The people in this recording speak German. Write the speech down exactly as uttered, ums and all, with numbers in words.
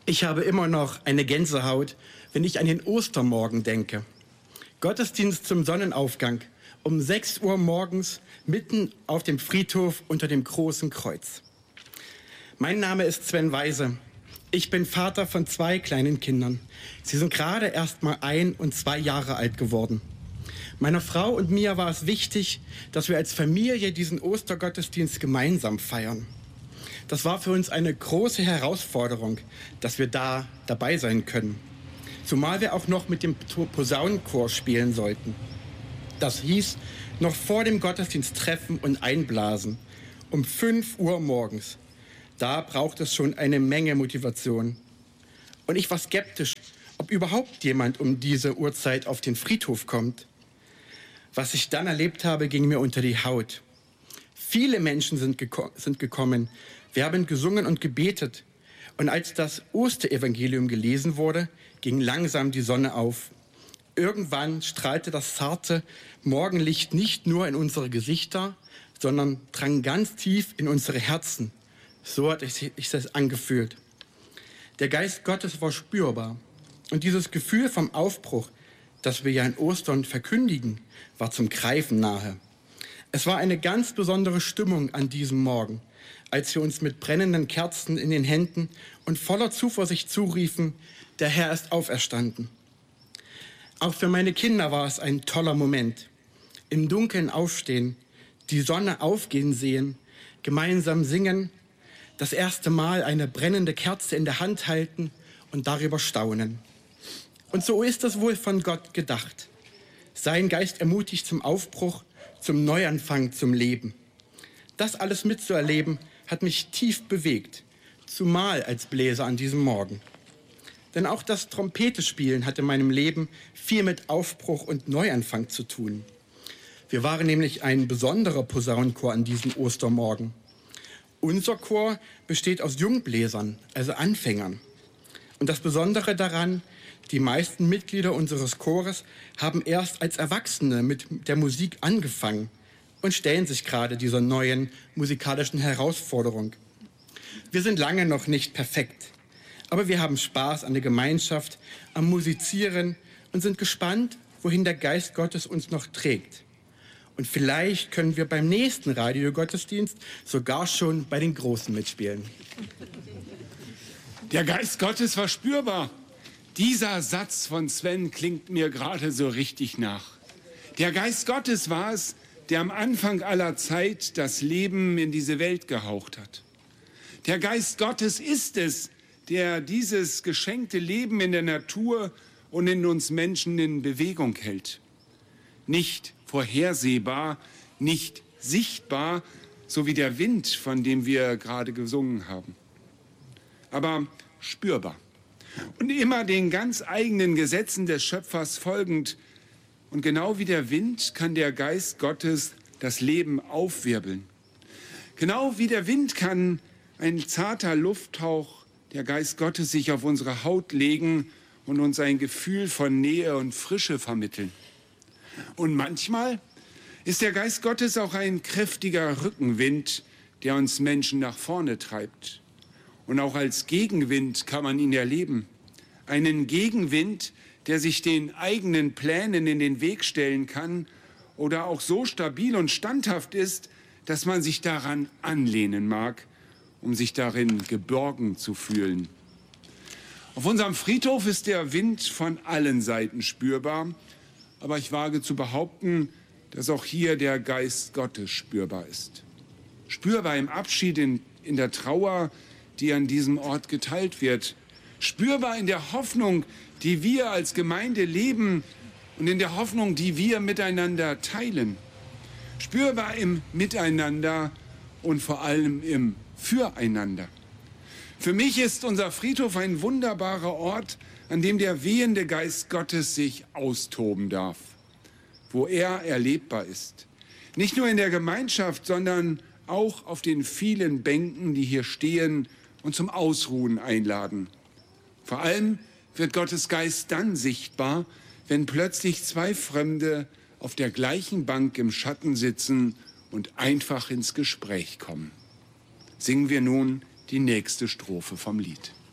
Ich habe immer noch eine Gänsehaut, wenn ich an den Ostermorgen denke. Gottesdienst zum Sonnenaufgang um sechs Uhr morgens mitten auf dem Friedhof unter dem großen Kreuz. Mein Name ist Sven Weise. Ich bin Vater von zwei kleinen Kindern. Sie sind gerade erst mal ein und zwei Jahre alt geworden. Meiner Frau und mir war es wichtig, dass wir als Familie diesen Ostergottesdienst gemeinsam feiern. Das war für uns eine große Herausforderung, dass wir da dabei sein können. Zumal wir auch noch mit dem Posaunenchor spielen sollten. Das hieß, noch vor dem Gottesdienst treffen und einblasen. Um fünf Uhr morgens. Da braucht es schon eine Menge Motivation. Und ich war skeptisch, ob überhaupt jemand um diese Uhrzeit auf den Friedhof kommt. Was ich dann erlebt habe, ging mir unter die Haut. Viele Menschen sind, geko- sind gekommen. Wir haben gesungen und gebetet. Und als das Osterevangelium gelesen wurde, ging langsam die Sonne auf. Irgendwann strahlte das zarte Morgenlicht nicht nur in unsere Gesichter, sondern drang ganz tief in unsere Herzen. So hat sich das angefühlt. Der Geist Gottes war spürbar. Und dieses Gefühl vom Aufbruch, das wir ja in Ostern verkündigen, war zum Greifen nahe. Es war eine ganz besondere Stimmung an diesem Morgen, als wir uns mit brennenden Kerzen in den Händen und voller Zuversicht zuriefen, der Herr ist auferstanden. Auch für meine Kinder war es ein toller Moment. Im Dunkeln aufstehen, die Sonne aufgehen sehen, gemeinsam singen, das erste Mal eine brennende Kerze in der Hand halten und darüber staunen. Und so ist es wohl von Gott gedacht. Sein Geist ermutigt zum Aufbruch, zum Neuanfang, zum Leben. Das alles mitzuerleben, hat mich tief bewegt, zumal als Bläser an diesem Morgen. Denn auch das Trompetespielen hat in meinem Leben viel mit Aufbruch und Neuanfang zu tun. Wir waren nämlich ein besonderer Posaunenchor an diesem Ostermorgen. Unser Chor besteht aus Jungbläsern, also Anfängern. Und das Besondere daran, die meisten Mitglieder unseres Chores haben erst als Erwachsene mit der Musik angefangen und stellen sich gerade dieser neuen musikalischen Herausforderung. Wir sind lange noch nicht perfekt, aber wir haben Spaß an der Gemeinschaft, am Musizieren und sind gespannt, wohin der Geist Gottes uns noch trägt. Und vielleicht können wir beim nächsten Radiogottesdienst sogar schon bei den Großen mitspielen. Der Geist Gottes war spürbar. Dieser Satz von Sven klingt mir gerade so richtig nach. Der Geist Gottes war es, der am Anfang aller Zeit das Leben in diese Welt gehaucht hat. Der Geist Gottes ist es, der dieses geschenkte Leben in der Natur und in uns Menschen in Bewegung hält. Nicht vorhersehbar, nicht sichtbar, so wie der Wind, von dem wir gerade gesungen haben, aber spürbar. Und immer den ganz eigenen Gesetzen des Schöpfers folgend. Und genau wie der Wind kann der Geist Gottes das Leben aufwirbeln. Genau wie der Wind kann ein zarter Lufthauch, der Geist Gottes, sich auf unsere Haut legen und uns ein Gefühl von Nähe und Frische vermitteln. Und manchmal ist der Geist Gottes auch ein kräftiger Rückenwind, der uns Menschen nach vorne treibt. Und auch als Gegenwind kann man ihn erleben. Einen Gegenwind, der sich den eigenen Plänen in den Weg stellen kann oder auch so stabil und standhaft ist, dass man sich daran anlehnen mag, um sich darin geborgen zu fühlen. Auf unserem Friedhof ist der Wind von allen Seiten spürbar, aber ich wage zu behaupten, dass auch hier der Geist Gottes spürbar ist. Spürbar im Abschied, in, in der Trauer, die an diesem Ort geteilt wird. Spürbar in der Hoffnung, die wir als Gemeinde leben und in der Hoffnung, die wir miteinander teilen. Spürbar im Miteinander und vor allem im Füreinander. Für mich ist unser Friedhof ein wunderbarer Ort, an dem der wehende Geist Gottes sich austoben darf, wo er erlebbar ist. Nicht nur in der Gemeinschaft, sondern auch auf den vielen Bänken, die hier stehen und zum Ausruhen einladen. Vor allem wird Gottes Geist dann sichtbar, wenn plötzlich zwei Fremde auf der gleichen Bank im Schatten sitzen und einfach ins Gespräch kommen. Singen wir nun die nächste Strophe vom Lied.